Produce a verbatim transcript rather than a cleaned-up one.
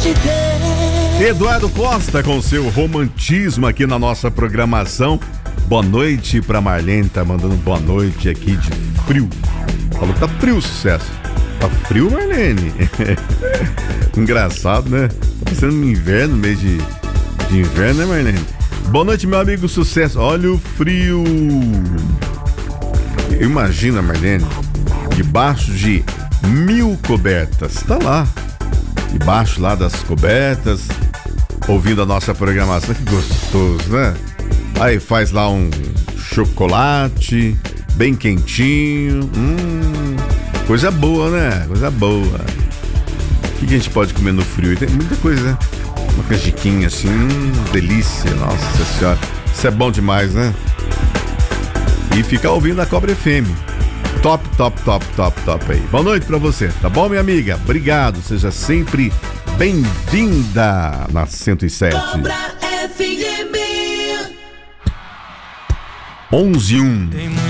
te ter. Eduardo Costa com seu romantismo aqui na nossa programação. Boa noite pra Marlene, tá mandando boa noite aqui de frio. Falou que tá frio o sucesso. Tá frio, Marlene? Engraçado, né? Tá pensando no inverno, mês de, de inverno, né, Marlene? Boa noite, meu amigo, sucesso. Olha o frio. Imagina, Marlene, debaixo de mil cobertas. Tá lá, debaixo lá das cobertas, ouvindo a nossa programação. Que gostoso, né? Aí faz lá um chocolate bem quentinho. Hum, coisa boa, né? Coisa boa. O que, que a gente pode comer no frio? Tem muita coisa, né? Uma canjiquinha assim, hum, delícia. Nossa senhora, isso é bom demais, né? E ficar ouvindo a Cobra F M. Top, top, top, top, top aí. Boa noite pra você, tá bom, minha amiga? Obrigado, seja sempre bem-vinda na cento e sete. Cobra F M. onze e um.